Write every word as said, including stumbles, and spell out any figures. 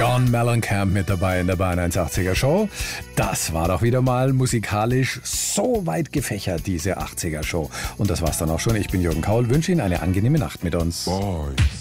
John Mellencamp mit dabei in der Bayern hundertachtziger Show. Das war doch wieder mal musikalisch so weit gefächert, diese achtziger Show. Und das war's dann auch schon. Ich bin Jürgen Kaul, wünsche Ihnen eine angenehme Nacht mit uns. Boy.